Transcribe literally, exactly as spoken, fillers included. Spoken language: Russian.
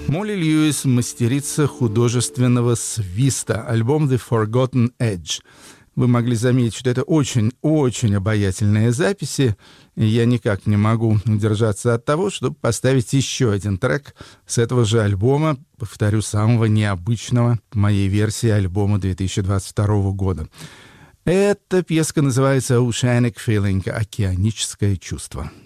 Молли Льюис — мастерица художественного свиста. Альбом «The Forgotten Edge». Вы могли заметить, что это очень-очень обаятельные записи, и я никак не могу удержаться от того, чтобы поставить еще один трек с этого же альбома, повторю, самого необычного в моей версии альбома две тысячи двадцать второго года. Эта пьеска называется «Oceanic Feeling» — «Океаническое чувство».